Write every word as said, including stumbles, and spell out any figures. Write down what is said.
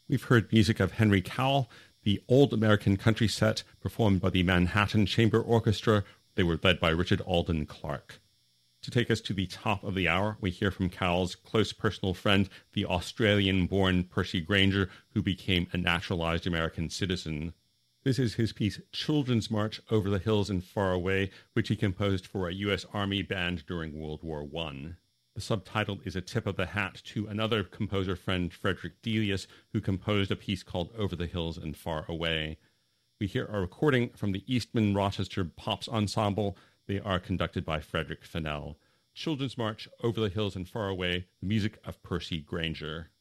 We've heard music of Henry Cowell, the Old American Country set performed by the Manhattan Chamber Orchestra. They were led by Richard Alden Clark. To take us to the top of the hour, we hear from Cowell's close personal friend, the Australian-born Percy Grainger, who became a naturalized American citizen. This is his piece, Children's March Over the Hills and Far Away, which he composed for a U S Army band during World War One. The subtitle is a tip of the hat to another composer friend, Frederick Delius, who composed a piece called Over the Hills and Far Away. We hear a recording from the Eastman Rochester Pops Ensemble. They are conducted by Frederick Fennell. Children's March Over the Hills and Far Away, the music of Percy Grainger.